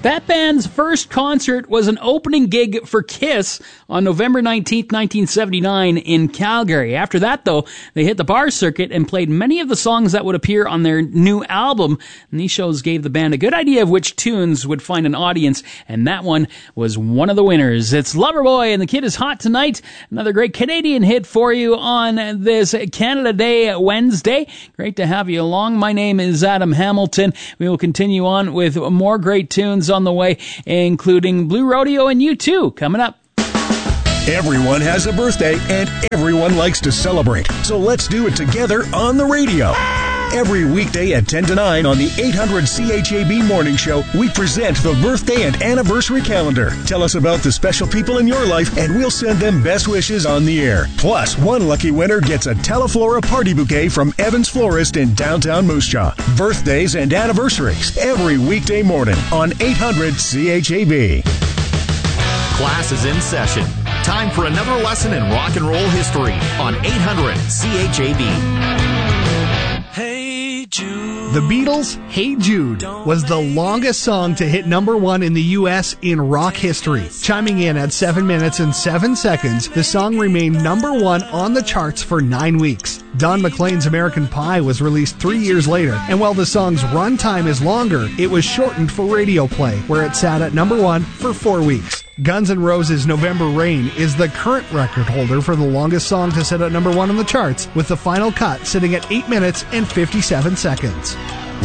That band's first concert was an opening gig for Kiss on November 19th, 1979 in Calgary. After that, though, they hit the bar circuit and played many of the songs that would appear on their new album. And these shows gave the band a good idea of which tunes would find an audience, and that one was one of the winners. It's Loverboy and The Kid Is Hot Tonight. Another great Canadian hit for you on this Canada Day Wednesday. Great to have you along. My name is Adam Hamilton. We will continue on with more great tunes on the way, including Blue Rodeo and U2 coming up. Everyone has a birthday and everyone likes to celebrate. So let's do it together on the radio. Every weekday at 10 to 9 on the 800 CHAB Morning Show, we present the birthday and anniversary calendar. Tell us about the special people in your life and we'll send them best wishes on the air. Plus, one lucky winner gets a Teleflora party bouquet from Evans Florist in downtown Moose Jaw. Birthdays and anniversaries every weekday morning on 800 CHAB. Class is in session. Time for another lesson in rock and roll history on 800 CHAB. Hey Jude. The Beatles' Hey Jude was the longest song to hit number one in the U.S. in rock history. Chiming in at 7 minutes and 7 seconds, the song remained number one on the charts for 9 weeks. Don McLean's American Pie was released 3 years later, and while the song's runtime is longer, it was shortened for radio play, where it sat at number one for 4 weeks. Guns N' Roses' November Rain is the current record holder for the longest song to sit at number one on the charts, with the final cut sitting at 8 minutes and 57 seconds.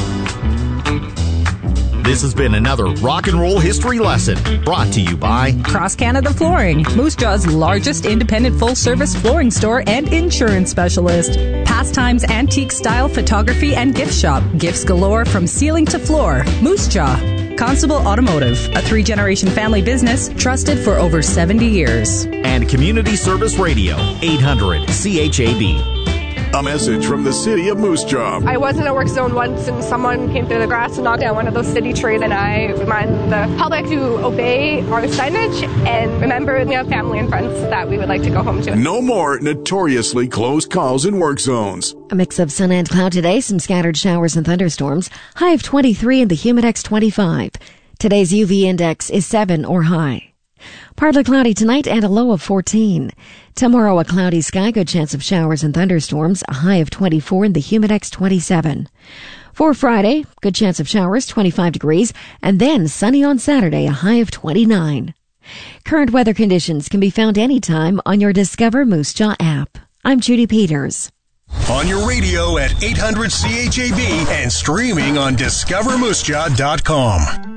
This has been another rock and roll history lesson brought to you by Cross Canada Flooring, Moose Jaw's largest independent full-service flooring store and insurance specialist. Pastimes, antique style photography and gift shop. Gifts galore from ceiling to floor. Moose Jaw. Constable Automotive, a 3-generation family business trusted for over 70 years. And Community Service Radio, 800 CHAB. A message from the city of Moose Jaw. I was in a work zone once and someone came through the grass and knocked down one of those city trees, and I remind the public to obey our signage and remember we have family and friends that we would like to go home to. No more notoriously close calls in work zones. A mix of sun and cloud today, some scattered showers and thunderstorms. High of 23 and the Humidex 25. Today's UV index is 7 or high. Partly cloudy tonight and a low of 14. Tomorrow, a cloudy sky, good chance of showers and thunderstorms, a high of 24 and the Humidex 27. For Friday, good chance of showers, 25 degrees, and then sunny on Saturday, a high of 29. Current weather conditions can be found anytime on your Discover Moose Jaw app. I'm Judy Peters. On your radio at 800 CHAB and streaming on discovermoosejaw.com.